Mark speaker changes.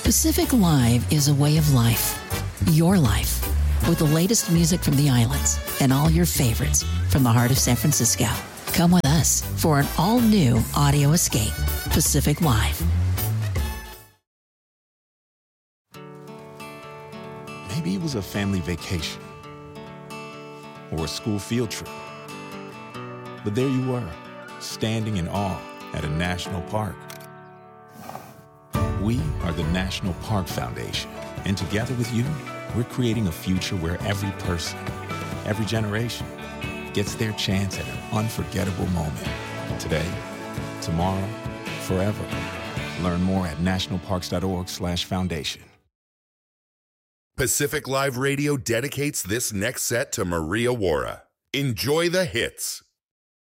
Speaker 1: Pacific Live is a way of life. Your life. With the latest music from the islands and all your favorites from the heart of San Francisco. Come with us for an all-new audio escape. Pacific Live.
Speaker 2: Maybe it was a family vacation or a school field trip. But there you were, standing in awe at a national park. We are the National Park Foundation, and together with you, we're creating a future where every person, every generation, gets their chance at an unforgettable moment. Today, tomorrow, forever. Learn more at nationalparks.org/foundation.
Speaker 3: Pacific Live Radio dedicates this next set to Maria Wara. Enjoy the hits.